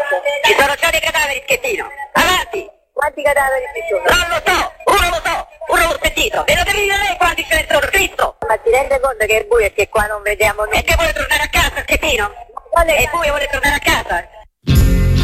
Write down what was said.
Ci sono già dei cadaveri, Schettino. Avanti. Quanti cadaveri ci sono? Non lo so, uno l'ho sentito. E lo devi dire lei quanti ce ne sono, Cristo. Ma ti rende conto che è buio e che qua non vediamo E niente? che vuole tornare a casa, Schettino? E voi vuole tornare a casa?